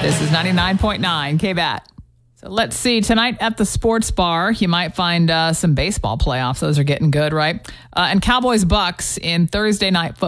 This is 99.9 KBAT. So let's see. Tonight at the sports bar, you might find some baseball playoffs. Those are getting good, right? And Cowboys-Bucks in Thursday night football.